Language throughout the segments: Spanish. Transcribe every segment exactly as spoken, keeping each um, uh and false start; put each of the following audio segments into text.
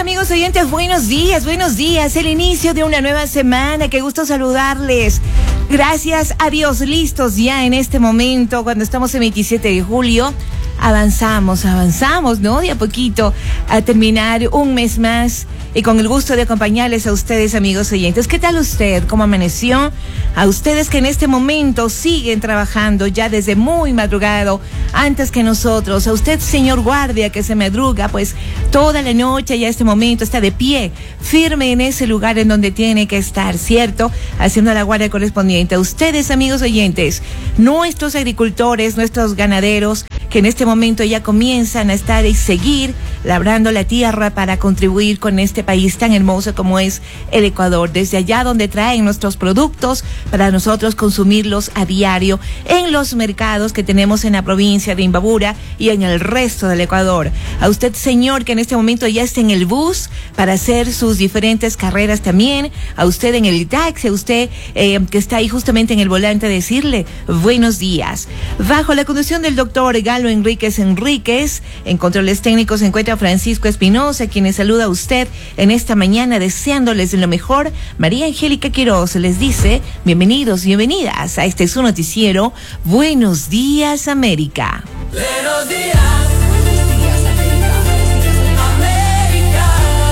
amigos oyentes? Buenos días, buenos días. El inicio de una nueva semana. Qué gusto saludarles. Gracias a Dios, listos ya en este momento, cuando estamos en veintisiete de julio. Avanzamos, avanzamos, ¿no? De a poquito a terminar un mes más y con el gusto de acompañarles a ustedes, amigos oyentes. ¿Qué tal usted? ¿Cómo amaneció? A ustedes que en este momento siguen trabajando ya desde muy madrugado, antes que nosotros. A usted, señor guardia, que se madruga, pues toda la noche ya este momento está de pie, firme en ese lugar en donde tiene que estar, ¿cierto? Haciendo la guardia correspondiente. A ustedes, amigos oyentes, nuestros agricultores, nuestros ganaderos, que en este momento ya comienzan a estar y seguir labrando la tierra para contribuir con este país tan hermoso como es el Ecuador, desde allá donde traen nuestros productos para nosotros consumirlos a diario en los mercados que tenemos en la provincia de Imbabura y en el resto del Ecuador. A usted, señor, que en este momento ya está en el bus para hacer sus diferentes carreras también, a usted en el taxi, a usted eh, que está ahí justamente en el volante, decirle buenos días. Bajo la conducción del doctor Galo Enríquez Enríquez, en controles técnicos se encuentra Francisco Espinosa, quien les saluda a usted en esta mañana deseándoles lo mejor. María Angélica Quiroz les dice bienvenidos, bienvenidas a este su noticiero Buenos Días América. Buenos días. Buenos días América. América.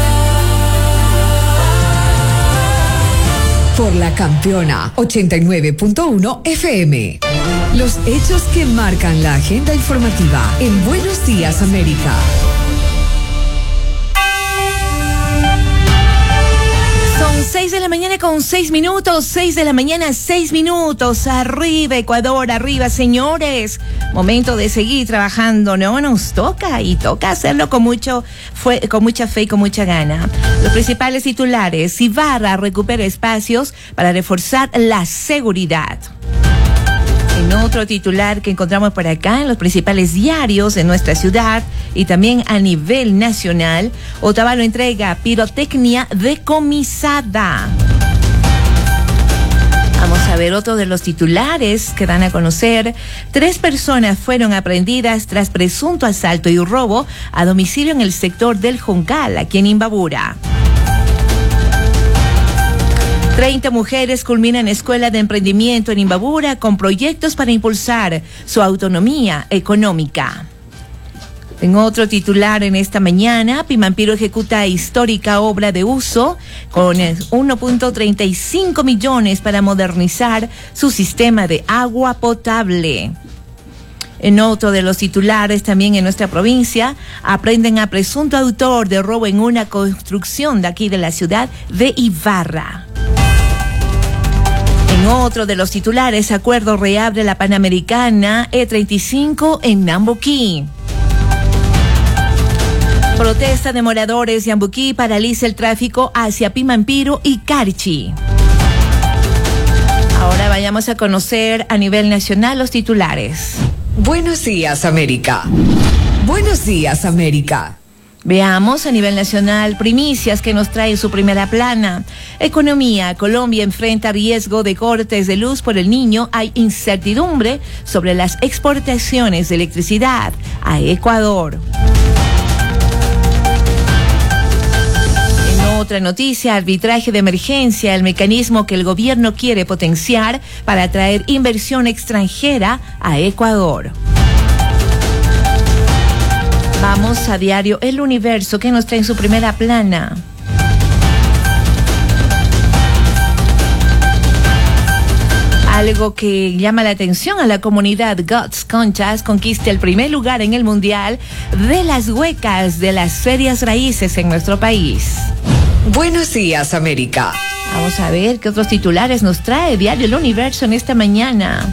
Por la campeona ochenta y nueve punto uno F M. Los hechos que marcan la agenda informativa en Buenos Días América. Son seis de la mañana con seis minutos, seis de la mañana, seis minutos. Arriba, Ecuador, arriba, señores. Momento de seguir trabajando, ¿no? Nos toca y toca hacerlo con mucho, fue, con mucha fe y con mucha gana. Los principales titulares: Ibarra recupera espacios para reforzar la seguridad. En otro titular que encontramos por acá en los principales diarios de nuestra ciudad y también a nivel nacional, Otavalo entrega pirotecnia decomisada. Vamos a ver otro de los titulares que dan a conocer. Tres personas fueron aprehendidas tras presunto asalto y robo a domicilio en el sector del Juncal, aquí en Imbabura. treinta mujeres culminan escuela de emprendimiento en Imbabura con proyectos para impulsar su autonomía económica. En otro titular en esta mañana, Pimampiro ejecuta histórica obra de uso con uno punto treinta y cinco millones para modernizar su sistema de agua potable. En otro de los titulares, también en nuestra provincia, aprenden a presunto autor de robo en una construcción de aquí de la ciudad de Ibarra. En otro de los titulares, acuerdo reabre la Panamericana E treinta y cinco en Nambuquí. Protesta de moradores de Ambuquí paraliza el tráfico hacia Pimampiro y Carchi. Ahora vayamos a conocer a nivel nacional los titulares. Buenos días, América. Buenos días, América. Veamos a nivel nacional primicias que nos trae su primera plana. Economía. Colombia enfrenta riesgo de cortes de luz por el Niño. Hay incertidumbre sobre las exportaciones de electricidad a Ecuador. En otra noticia, arbitraje de emergencia, el mecanismo que el gobierno quiere potenciar para atraer inversión extranjera a Ecuador. Vamos a diario El Universo, que nos trae en su primera plana. Algo que llama la atención a la comunidad. God's Conchas conquista el primer lugar en el Mundial de las Huecas de las ferias raíces en nuestro país. Buenos días, América. Vamos a ver qué otros titulares nos trae diario El Universo en esta mañana.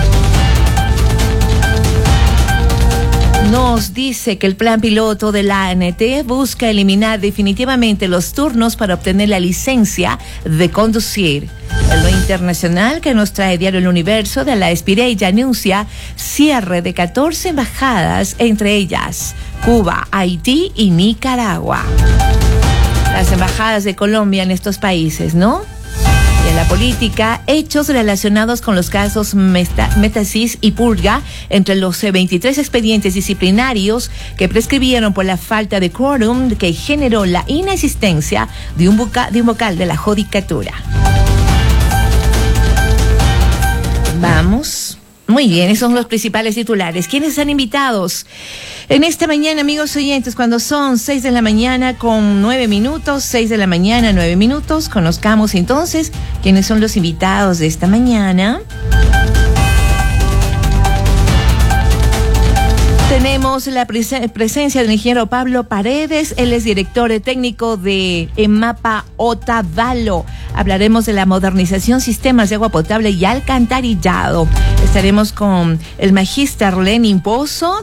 Nos dice que el plan piloto de la A N T busca eliminar definitivamente los turnos para obtener la licencia de conducir. En lo internacional que nos trae diario El Universo, de la Espireya anuncia cierre de catorce embajadas, entre ellas Cuba, Haití y Nicaragua. Las embajadas de Colombia en estos países, ¿no? Y en la política, hechos relacionados con los casos Meta, Metasys y Purga entre los veintitrés expedientes disciplinarios que prescribieron por la falta de quórum que generó la inexistencia de un, voca, de un vocal de la Judicatura. Vamos. Muy bien, esos son los principales titulares. ¿Quiénes están invitados? En esta mañana, amigos oyentes, cuando son seis de la mañana con nueve minutos, seis de la mañana, nueve minutos, conozcamos entonces quiénes son los invitados de esta mañana. Tenemos la presen- presencia del ingeniero Pablo Paredes, él es director técnico de EMAPA Otavalo. Hablaremos de la modernización sistemas de agua potable y alcantarillado. Estaremos con el magíster Lenin Pozo,